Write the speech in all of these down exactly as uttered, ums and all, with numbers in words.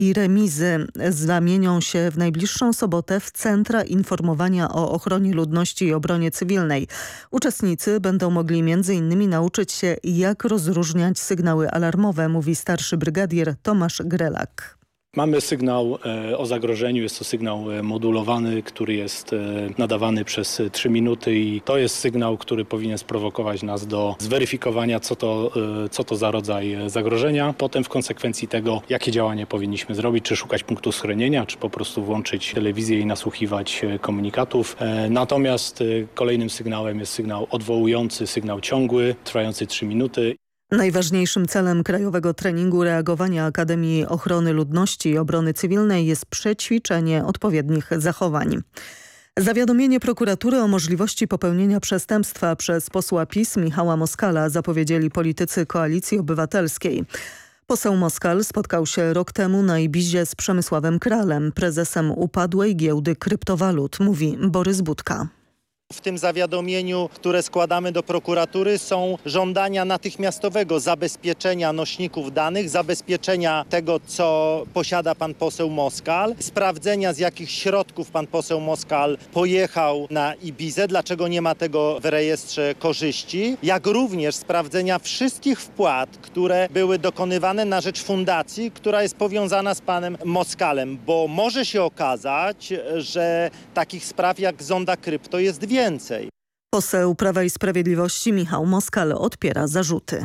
i remizy zamienią się w najbliższą sobotę w Centra Informowania o Ochronie Ludności i Obronie Cywilnej. Uczestnicy będą mogli między innymi nauczyć się, jak rozróżniać sygnały alarmowe, mówi starszy brygadier Tomasz Grelak. Mamy sygnał e, o zagrożeniu, jest to sygnał e, modulowany, który jest e, nadawany przez trzy minuty i to jest sygnał, który powinien sprowokować nas do zweryfikowania, co to, e, co to za rodzaj zagrożenia. Potem w konsekwencji tego, jakie działania powinniśmy zrobić, czy szukać punktu schronienia, czy po prostu włączyć telewizję i nasłuchiwać e, komunikatów. E, natomiast e, kolejnym sygnałem jest sygnał odwołujący, sygnał ciągły, trwający trzy minuty. Najważniejszym celem krajowego treningu reagowania Akademii Ochrony Ludności i Obrony Cywilnej jest przećwiczenie odpowiednich zachowań. Zawiadomienie prokuratury o możliwości popełnienia przestępstwa przez posła PiS Michała Moskala zapowiedzieli politycy Koalicji Obywatelskiej. Poseł Moskal spotkał się rok temu na Ibizie z Przemysławem Kralem, prezesem upadłej giełdy kryptowalut, mówi Borys Budka. W tym zawiadomieniu, które składamy do prokuratury, są żądania natychmiastowego zabezpieczenia nośników danych, zabezpieczenia tego, co posiada pan poseł Moskal, sprawdzenia, z jakich środków pan poseł Moskal pojechał na Ibizę, dlaczego nie ma tego w rejestrze korzyści, jak również sprawdzenia wszystkich wpłat, które były dokonywane na rzecz fundacji, która jest powiązana z panem Moskalem, bo może się okazać, że takich spraw jak Zonda Krypto jest więcej. Więcej. Poseł Prawa i Sprawiedliwości Michał Moskal odpiera zarzuty.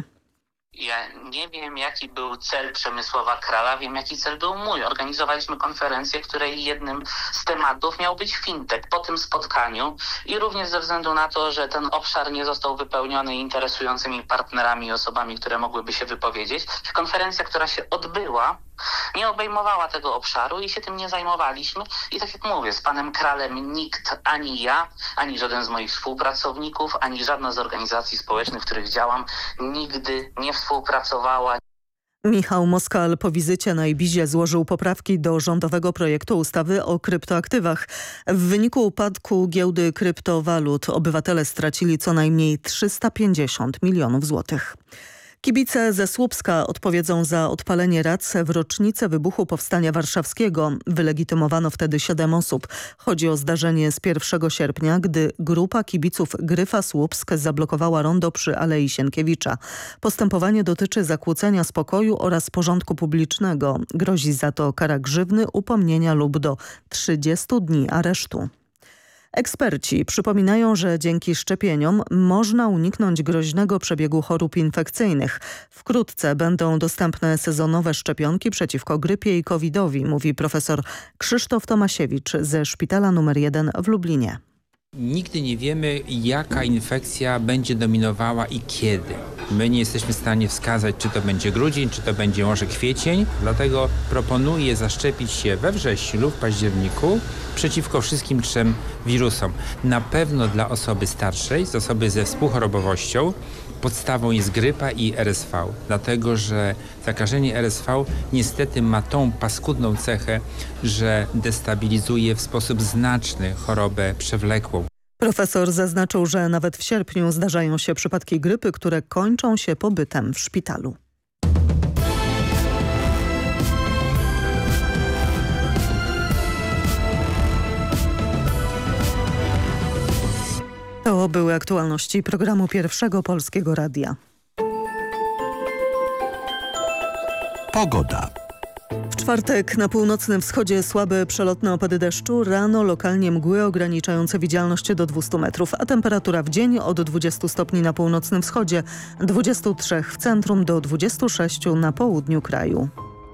Ja nie wiem, jaki był cel Przemysława Krala, wiem, jaki cel był mój. Organizowaliśmy konferencję, której jednym z tematów miał być fintech. Po tym spotkaniu i również ze względu na to, że ten obszar nie został wypełniony interesującymi partnerami i osobami, które mogłyby się wypowiedzieć, konferencja, która się odbyła, nie obejmowała tego obszaru i się tym nie zajmowaliśmy. I tak jak mówię, z panem Kralem nikt, ani ja, ani żaden z moich współpracowników, ani żadna z organizacji społecznych, w których działam, nigdy nie współpracowała. Michał Moskal po wizycie na Ibizie złożył poprawki do rządowego projektu ustawy o kryptoaktywach. W wyniku upadku giełdy kryptowalut obywatele stracili co najmniej trzysta pięćdziesiąt milionów złotych. Kibice ze Słupska odpowiedzą za odpalenie rac w rocznicę wybuchu Powstania Warszawskiego. Wylegitymowano wtedy siedem osób. Chodzi o zdarzenie z pierwszego sierpnia, gdy grupa kibiców Gryfa Słupsk zablokowała rondo przy Alei Sienkiewicza. Postępowanie dotyczy zakłócenia spokoju oraz porządku publicznego. Grozi za to kara grzywny, upomnienia lub do trzydziestu dni aresztu. Eksperci przypominają, że dzięki szczepieniom można uniknąć groźnego przebiegu chorób infekcyjnych. Wkrótce będą dostępne sezonowe szczepionki przeciwko grypie i covidowi, mówi profesor Krzysztof Tomasiewicz ze Szpitala numer jeden w Lublinie. Nigdy nie wiemy, jaka infekcja będzie dominowała i kiedy. My nie jesteśmy w stanie wskazać, czy to będzie grudzień, czy to będzie może kwiecień. Dlatego proponuję zaszczepić się we wrześniu lub w październiku przeciwko wszystkim trzem wirusom. Na pewno dla osoby starszej, z osoby ze współchorobowością, podstawą jest grypa i R S V, dlatego że zakażenie R S V niestety ma tą paskudną cechę, że destabilizuje w sposób znaczny chorobę przewlekłą. Profesor zaznaczył, że nawet w sierpniu zdarzają się przypadki grypy, które kończą się pobytem w szpitalu. To były aktualności programu Pierwszego Polskiego Radia. Pogoda. W czwartek na północnym wschodzie słabe przelotne opady deszczu, rano lokalnie mgły ograniczające widzialność do dwustu metrów, a temperatura w dzień od dwudziestu stopni na północnym wschodzie, dwudziestu trzech w centrum do dwudziestu sześciu na południu kraju.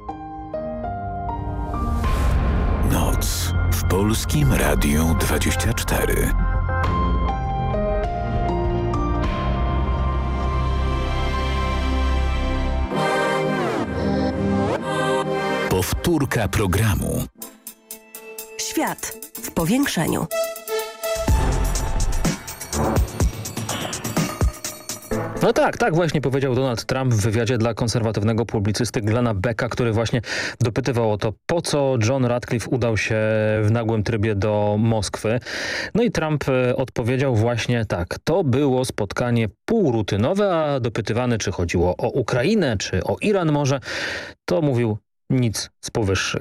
Noc w Polskim Radiu dwadzieścia cztery. Powtórka programu. Świat w powiększeniu. No tak, tak właśnie powiedział Donald Trump w wywiadzie dla konserwatywnego publicysty Glena Becka, który właśnie dopytywał o to, po co John Ratcliffe udał się w nagłym trybie do Moskwy. No i Trump odpowiedział właśnie tak. To było spotkanie półrutynowe, a dopytywany, czy chodziło o Ukrainę, czy o Iran może, to mówił: nic z powyższych.